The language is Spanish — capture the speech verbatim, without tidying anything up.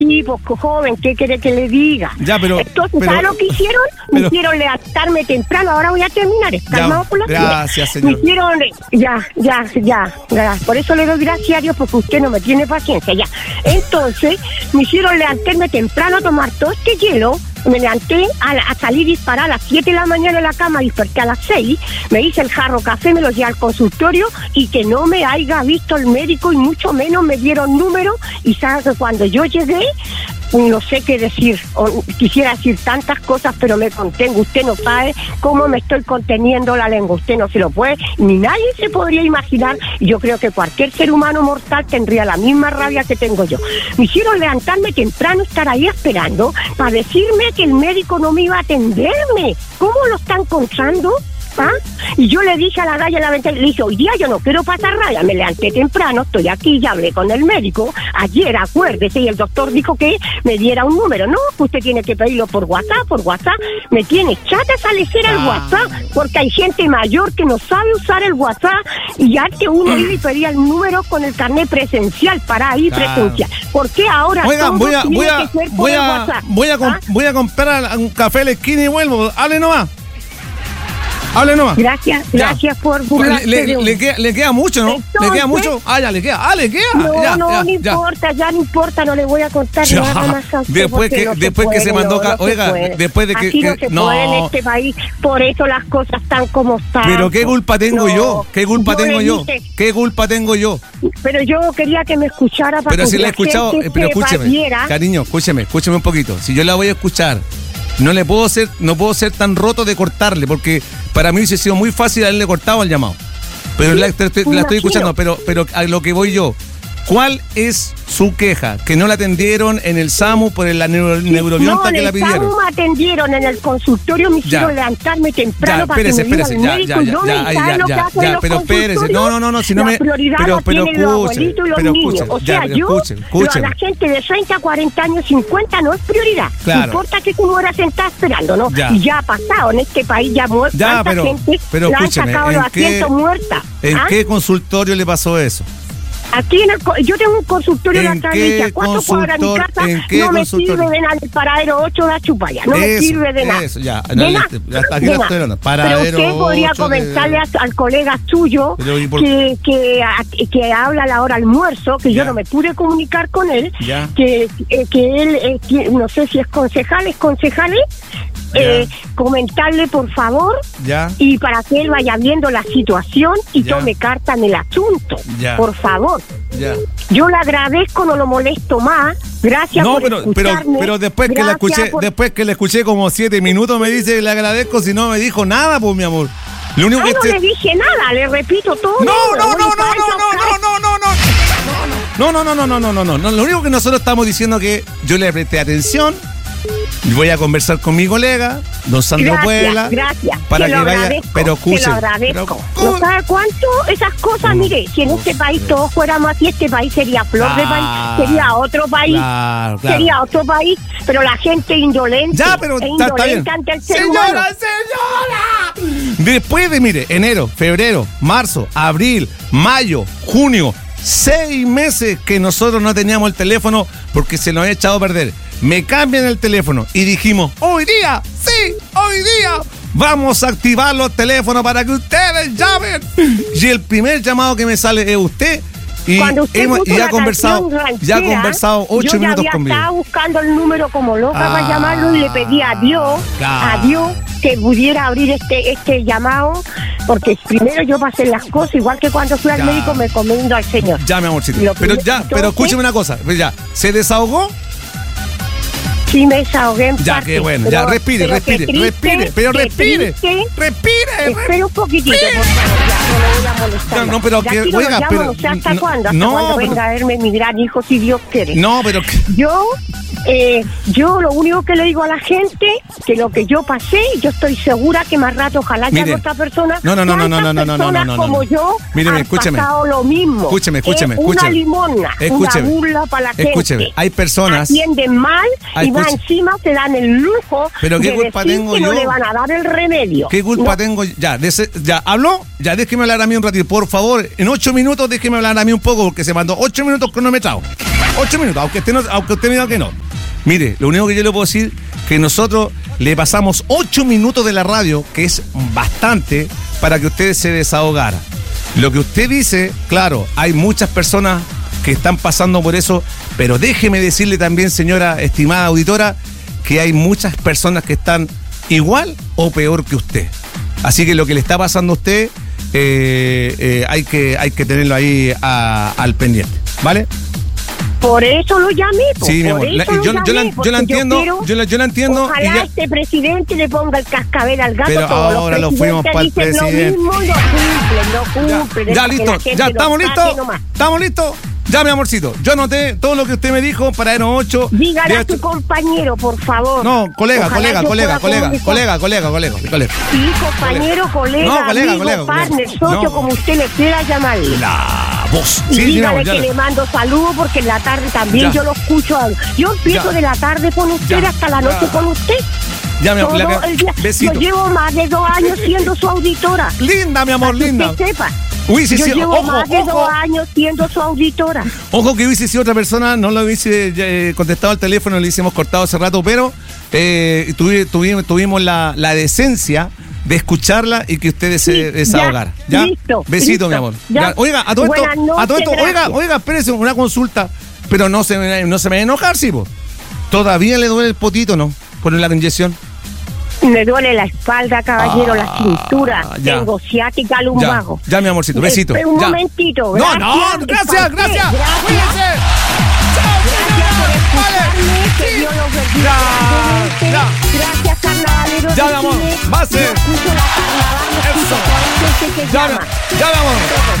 Sí, pues joven, ¿qué quiere que le diga? Ya, pero... Entonces, pero, ¿sabes lo que hicieron? pero, Me hicieron levantarme temprano, ahora voy a terminar. Ya, gracias, señor. Me hicieron... Ya, ya, ya, ya. Por eso le doy gracias a Dios, porque usted no me tiene paciencia, ya. Entonces, me hicieron levantarme temprano a tomar todo este hielo. Me levanté a, a salir disparada a las siete de la mañana de la cama, desperté a las seis, me hice el jarro café, me lo llevé al consultorio y que no me haya visto el médico y mucho menos me dieron número. Y sabe que cuando yo llegué, no sé qué decir, o quisiera decir tantas cosas, pero me contengo. Usted no sabe cómo me estoy conteniendo la lengua, usted no se lo puede, ni nadie se podría imaginar. Yo creo que cualquier ser humano mortal tendría la misma rabia que tengo yo. Me hicieron levantarme temprano, estar ahí esperando para decirme que el médico no me iba a atenderme. ¿Cómo lo están contando? ¿Ah? Y yo le dije a la raya en la ventana, le dije, hoy día yo no quiero pasar raya, me levanté temprano, estoy aquí, ya hablé con el médico, ayer acuérdese, y el doctor dijo que me diera un número. No, usted tiene que pedirlo por WhatsApp, por WhatsApp, me tiene chata salecer el WhatsApp, porque hay gente mayor que no sabe usar el WhatsApp, y ya que uno iba y pedía el número con el carnet presencial, para ir claro. presencial. ¿Por qué ahora Oiga, todo voy a, tiene voy a, que ser por voy el a, WhatsApp? Voy a, ¿Ah? voy a comprar un café a la esquina y vuelvo, hable nomás. Hable nomás. Gracias, gracias ya. por burlarse le, de uno. le, queda, le queda mucho, ¿no? Entonces, ¿Le queda mucho? Ah, ya le queda. Ah, le queda. No, ya, no, ya, no ya. importa, ya no importa, no le voy a contar ya. nada más a usted. Después que, no después se que puede, se mandó... no, Ca... no Oiga, después de que... Así que no se no. puede en este país, por eso las cosas están como están. Pero ¿qué culpa tengo no, yo? ¿Qué culpa yo tengo yo? Dije, ¿Qué culpa tengo yo? Pero yo quería que me escuchara para pero que si la he la escuchado, gente pero escúcheme, viera. Cariño, escúcheme, escúcheme un poquito. Si yo la voy a escuchar, no le puedo ser, no puedo ser tan roto de cortarle, porque para mí hubiese sido muy fácil haberle cortado el llamado. Pero sí, la, la, la estoy imagino. escuchando, pero, pero a lo que voy yo, ¿cuál es su queja? Que no la atendieron en el SAMU por la neuro, sí, neurobionta no, que la pidieron. No, en el SAMU me atendieron, en el consultorio me hicieron ya. levantarme temprano ya, para espérese, que me diera el médico. Ya, ya, no ya, ya, ya, ya, ya pero espérese, no, no, no, no, si no me... Pero, pero escuche, pero escuche, o sea, ya, yo, escuche, escuche. la gente de treinta, cuarenta años, cincuenta no es prioridad. Claro. No importa que uno era sentada esperando, ¿no? Ya. Y ya ha pasado, en este país ya muerta, ya, pero, gente pero la han escúcheme, sacado los asientos muerta. ¿En ¿ah? qué consultorio le pasó eso? Aquí en el, yo tengo un consultorio en la Atlántica, cuatro cuadras de mi casa, no me sirve de nada el paradero ocho de Achupaya, no eso, me sirve de nada. Eso, ya, de no, nada, ya está aquí de la estoy paradero Pero usted podría comentarle de... al colega suyo que, que, que habla a la hora almuerzo, que ya. yo no me pude comunicar con él, ya. que, que él, eh, que, no sé si es concejal, es concejal, eh, comentarle por favor ya. y para que él vaya viendo la situación y ya. tome carta en el asunto, ya. por favor. Ya. Yo le agradezco, no lo molesto más. Gracias no, por pero, escucharme. pero, pero después que la escuché, por... después que le escuché como siete minutos me dice que le agradezco si no me dijo nada, pues mi amor. Lo único ah, que no te... le dije nada, le repito todo. No, no, no, no, no, no, no, no, no, no, no, no, no, no, no, no, no, no. Lo único que nosotros estamos diciendo es que yo le presté atención. Voy a conversar con mi colega, don Sandro gracias, Puebla, gracias, para que vaya, agradezco, pero escuche. Te lo agradezco. Pero, ¿no sabe cuánto? Esas cosas, no, mire, si en este país todos fuéramos así, este país sería flor claro, de país, sería otro país, claro, claro. sería otro país, pero la gente indolente, ya, pero e está, indolente está ante el ser señora, humano. señora. Después de, mire, enero, febrero, marzo, abril, mayo, junio, seis meses que nosotros no teníamos el teléfono porque se nos había echado a perder. Me cambian el teléfono y dijimos, hoy día, sí, hoy día, vamos a activar los teléfonos para que ustedes llamen. Y el primer llamado que me sale es usted. Y usted hemos y ya conversado, ranchera, ya ha conversado ocho yo minutos ya conmigo. Estaba buscando el número como loca ah, para llamarlo y le pedí a Dios, claro. a Dios que pudiera abrir este este llamado, porque primero yo pasé las cosas, igual que cuando fui ya. al médico me comiendo al Señor. Ya, mi amorcito. Pero ya, entonces, pero escúcheme una cosa, ya, ¿se desahogó? Sí, me desahogué en Ya, parte, qué bueno, pero, ya, respire, pero respire, triste, respire, pero respire, triste, respire, espera un poquitito, por favor, ya, no lo voy a molestar. No, no, pero ya que, oiga, no pero... No sé hasta no, cuándo, hasta no, cuándo pero, venga a verme mi gran hijo, si Dios quiere. No, pero... Yo Eh, yo lo único que le digo a la gente, que lo que yo pasé, yo estoy segura que más rato, ojalá que Mire, otra persona, no, no, no, no, no, no, no, no, no, no, no, como yo, mire, han escúcheme, pasado lo mismo. Escúcheme, escúcheme, es escúcheme. Una limona, Escúcheme, una burla para la escúcheme, gente. hay personas, atienden mal hay, y más escuche, encima se dan el lujo pero qué de culpa decir tengo que yo, no le van a dar el remedio. ¿Qué culpa no. tengo? Ya, de ese, ya, ¿habló? Ya, déjeme hablar a mí un ratito, por favor. En ocho minutos déjeme hablar a mí un poco, porque se mandó ocho minutos cronometrados. Ocho minutos, aunque usted, no, aunque usted me diga que no. Mire, lo único que yo le puedo decir que nosotros le pasamos ocho minutos de la radio, que es bastante, para que usted se desahogara. Lo que usted dice, claro, hay muchas personas que están pasando por eso, pero déjeme decirle también, señora estimada auditora, que hay muchas personas que están igual o peor que usted. Así que lo que le está pasando a usted, eh, eh, hay que, hay que tenerlo ahí a, al pendiente, ¿vale? Por eso lo llamé. Po, sí, mi amor. Por eso La, lo yo, llamé, yo, la, yo la entiendo. yo, quiero, yo, la, yo la entiendo. Ojalá y ya, este presidente le ponga el cascabel al gato. pero todos ahora los lo fuimos para el presidente. Lo mismo, no cumplen, no cumplen. Ya, ya listo. Ya estamos listos. Estamos listos. Ya, mi amorcito. Yo anoté todo lo que usted me dijo para Eno ocho. Dígale a tu compañero, por favor. No, colega, colega, colega, colega, colega, colega, colega, colega. Sí, compañero, colega, no, colega, amigo, colega, partner, colega. socio, No. como usted le quiera llamarle. La voz. Y Sí, dígale sí, que le... le mando saludos porque en la tarde también ya. yo lo escucho. Yo empiezo ya. de la tarde con usted ya. hasta la noche ya. con usted. Ya, mi amor, Todo la... el día. Besito. Yo llevo más de dos años siendo su auditora. Linda, mi amor, para linda. Que usted sepa. Uy, sí, yo sí, llevo ojo, más de ojo. dos años siendo su auditora. Ojo que hubiese sido otra persona, no lo hubiese eh, contestado al teléfono, le hicimos cortado hace rato, pero eh, tuvi, tuvimos, tuvimos la, la decencia de escucharla y que ustedes Sí, se desahogaran. Ya, ¿Ya? listo, Besito, listo, mi amor. ya. Ya. Oiga, a todo esto, Buenas noches, a todo esto, oiga, gracias. oiga, espérese, una consulta, pero no se me, no se me va a enojar, sí, po. ¿Todavía le duele el potito, no? Por la inyección. Me duele la espalda, caballero, Ah, la cintura. ya. Tengo ciática lumbago. Ya, ya, mi amorcito, besito. Espera un ya. momentito. No, Gracias, no, gracias, Espanté, gracias. Gracias. Cuídense. Chao, Gracias por escucharme, vale. que Sí. Dios los bendiga. Ya, ya. Gracias, carnavalero. Ya, mi amor, va a ser. Yo escucho la carnaval, Eso. escucho a la gente que Ya, llama. ya, mi amor.